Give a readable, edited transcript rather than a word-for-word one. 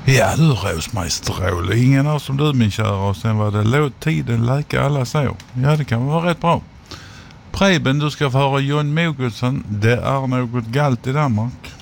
Ja du Rosmajstrål, ingen av som du min kära, och sen var det låt tiden läka alla så. Ja, det kan vara rätt bra. Preben, du ska få höra Jon Mogudsson, Det är något galt i Danmark.